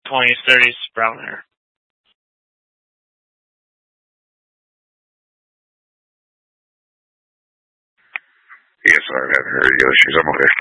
20s, 30s, brown hair. Yes, I haven't heard Yoshi's. I'm okay.